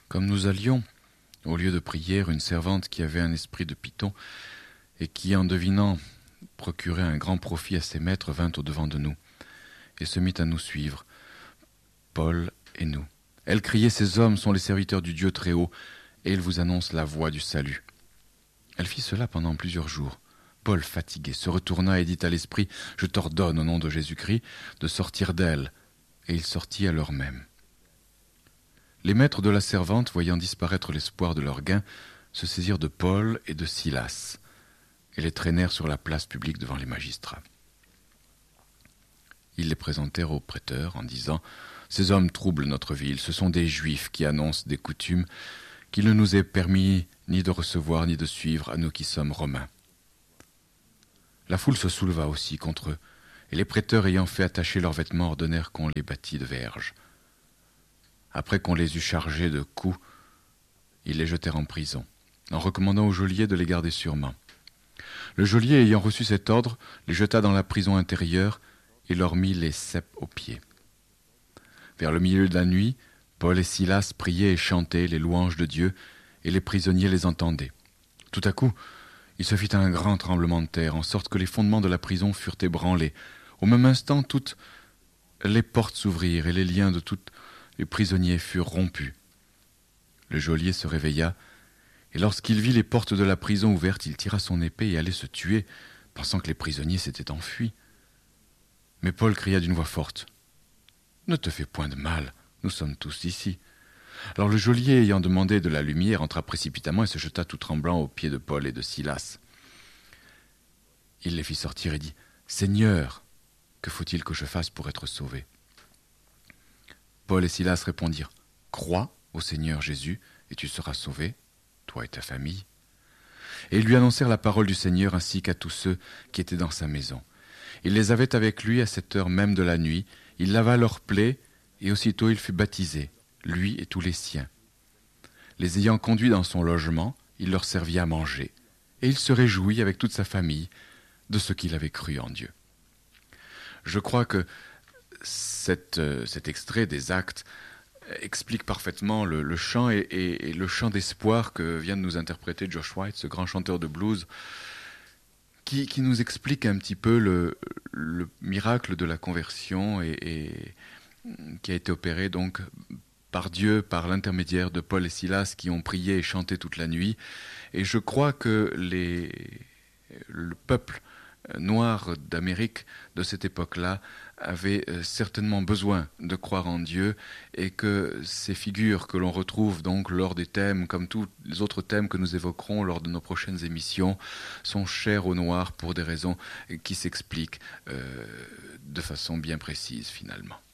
Comme nous allions, au lieu de prière, une servante qui avait un esprit de python et qui, en devinant, procurait un grand profit à ses maîtres, vint au-devant de nous et se mit à nous suivre, Paul et nous. Elle criait, « Ces hommes sont les serviteurs du Dieu très haut, et ils vous annoncent la voie du salut. » Elle fit cela pendant plusieurs jours. Paul, fatigué, se retourna et dit à l'esprit, « Je t'ordonne au nom de Jésus-Christ de sortir d'elle. » Et il sortit à l'heure même. Les maîtres de la servante, voyant disparaître l'espoir de leur gain, se saisirent de Paul et de Silas et les traînèrent sur la place publique devant les magistrats. Ils les présentèrent au prêteur en disant « Ces hommes troublent notre ville, ce sont des Juifs qui annoncent des coutumes qu'il ne nous est permis ni de recevoir ni de suivre à nous qui sommes Romains. » La foule se souleva aussi contre eux, et les prêteurs ayant fait attacher leurs vêtements ordonnèrent qu'on les battît de verges. Après qu'on les eut chargés de coups, ils les jetèrent en prison, en recommandant au geôlier de les garder sûrement. Le geôlier, ayant reçu cet ordre, les jeta dans la prison intérieure et leur mit les ceps aux pieds. Vers le milieu de la nuit, Paul et Silas priaient et chantaient les louanges de Dieu, et les prisonniers les entendaient. Tout à coup, il se fit un grand tremblement de terre, en sorte que les fondements de la prison furent ébranlés. Au même instant, toutes les portes s'ouvrirent, et les liens de tous les prisonniers furent rompus. Le geôlier se réveilla, et lorsqu'il vit les portes de la prison ouvertes, il tira son épée et allait se tuer, pensant que les prisonniers s'étaient enfuis. Mais Paul cria d'une voix forte, « Ne te fais point de mal, nous sommes tous ici. » Alors le geôlier, ayant demandé de la lumière, entra précipitamment et se jeta tout tremblant aux pieds de Paul et de Silas. Il les fit sortir et dit, « Seigneur, que faut-il que je fasse pour être sauvé ?» Paul et Silas répondirent, « Crois au Seigneur Jésus, et tu seras sauvé, toi et ta famille. » Et ils lui annoncèrent la parole du Seigneur ainsi qu'à tous ceux qui étaient dans sa maison. Il les avait avec lui à cette heure même de la nuit. Il lava leurs plaies, et aussitôt il fut baptisé, lui et tous les siens. Les ayant conduits dans son logement, il leur servit à manger, et il se réjouit avec toute sa famille de ce qu'il avait cru en Dieu. Je crois que cet extrait des Actes explique parfaitement le chant et le chant d'espoir que vient de nous interpréter Josh White, ce grand chanteur de blues, qui nous explique un petit peu le miracle de la conversion et qui a été opéré donc par Dieu, par l'intermédiaire de Paul et Silas qui ont prié et chanté toute la nuit. Et je crois que le peuple noir d'Amérique de cette époque-là avait certainement besoin de croire en Dieu et que ces figures que l'on retrouve donc lors des thèmes, comme tous les autres thèmes que nous évoquerons lors de nos prochaines émissions, sont chers aux Noirs pour des raisons qui s'expliquent de façon bien précise finalement.